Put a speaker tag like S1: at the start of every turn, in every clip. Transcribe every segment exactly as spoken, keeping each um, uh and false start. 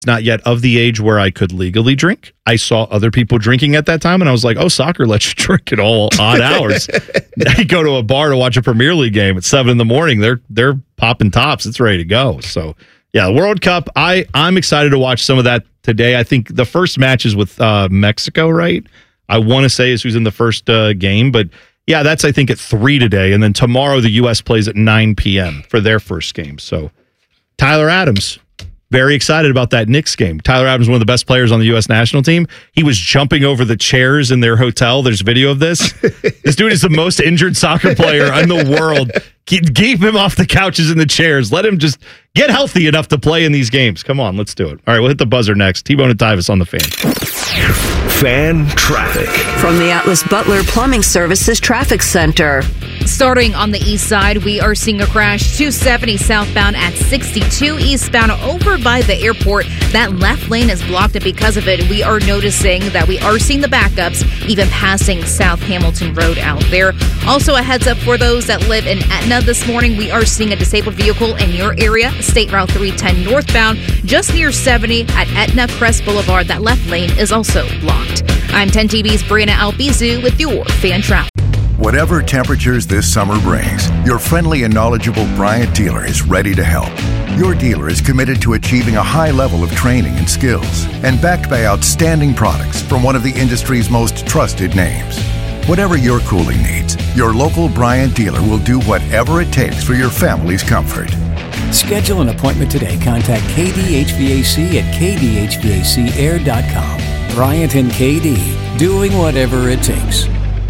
S1: not yet of the age where I could legally drink. I saw other people drinking at that time, and I was like, oh, soccer lets you drink at all odd hours. Now you go to a bar to watch a Premier League game at seven in the morning. They're they're popping tops. It's ready to go. So, yeah, World Cup, I, I'm excited to watch some of that today. I think the first match is with uh, Mexico, right? I want to say is who's in the first uh, game, but yeah, that's, I think, at three today. And then tomorrow the U S plays at nine p.m. for their first game. So, Tyler Adams. Very excited about that Knicks game. Tyler Adams, one of the best players on the U S national team. He was jumping over the chairs in their hotel. There's video of this. This dude is the most injured soccer player in the world. Keep, keep him off the couches and the chairs. Let him just get healthy enough to play in these games. Come on, let's do it. All right, we'll hit the buzzer next. T-Bone and Tyvis on the Fan.
S2: Fan traffic.
S3: From the Atlas Butler Plumbing Services Traffic Center.
S4: Starting on the east side, we are seeing a crash two seventy southbound at sixty-two eastbound over by the airport. That left lane is blocked, and because of it, we are noticing that we are seeing the backups even passing South Hamilton Road out there. Also, a heads up for those that live in Etna this morning, we are seeing a disabled vehicle in your area, State Route three ten northbound, just near seventy at Etna Crest Boulevard. That left lane is also blocked. I'm ten T V's Brianna Albizu with your Fan Traffic.
S5: Whatever temperatures this summer brings, your friendly and knowledgeable Bryant dealer is ready to help. Your dealer is committed to achieving a high level of training and skills and backed by outstanding products from one of the industry's most trusted names. Whatever your cooling needs, your local Bryant dealer will do whatever it takes for your family's comfort.
S6: Schedule an appointment today. Contact K D H V A C at k d h v a c air dot com. Bryant and K D, doing whatever it takes.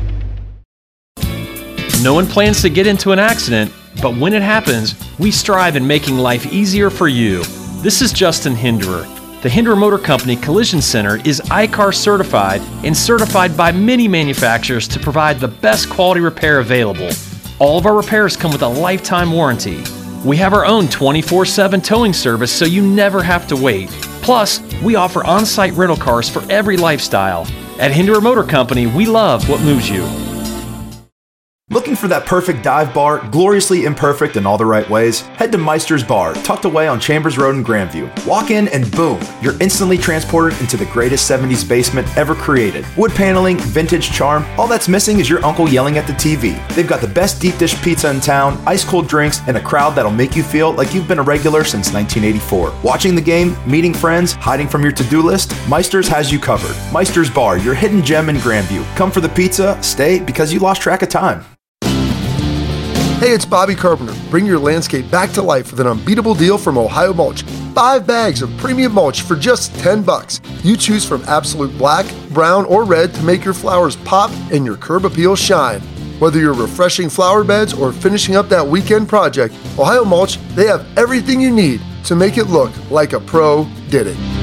S7: No one plans to get into an accident, but when it happens, we strive in making life easier for you. This is Justin Hinderer. The Hinderer Motor Company Collision Center is I C A R certified and certified by many manufacturers to provide the best quality repair available. All of our repairs come with a lifetime warranty. We have our own twenty-four seven towing service, so you never have to wait. Plus, we offer on-site rental cars for every lifestyle. At Hinderer Motor Company, we love what moves you.
S8: Looking for that perfect dive bar, gloriously imperfect in all the right ways? Head to Meister's Bar, tucked away on Chambers Road in Grandview. Walk in and boom, you're instantly transported into the greatest seventies basement ever created. Wood paneling, vintage charm, all that's missing is your uncle yelling at the T V. They've got the best deep dish pizza in town, ice cold drinks, and a crowd that'll make you feel like you've been a regular since nineteen eighty-four. Watching the game, meeting friends, hiding from your to-do list, Meister's has you covered. Meister's Bar, your hidden gem in Grandview. Come for the pizza, stay because you lost track of time.
S9: Hey, it's Bobby Carpenter. Bring your landscape back to life with an unbeatable deal from Ohio Mulch. Five bags of premium mulch for just ten bucks. You choose from absolute black, brown, or red to make your flowers pop and your curb appeal shine. Whether you're refreshing flower beds or finishing up that weekend project, Ohio Mulch, they have everything you need to make it look like a pro did it.